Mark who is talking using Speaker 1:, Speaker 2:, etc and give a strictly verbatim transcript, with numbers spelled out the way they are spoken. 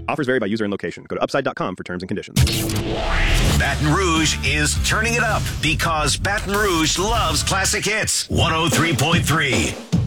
Speaker 1: Offers vary by user and location. Go to upside dot com for terms and conditions.
Speaker 2: Baton Rouge is turning it up because Baton Rouge loves classic hits. one oh three point three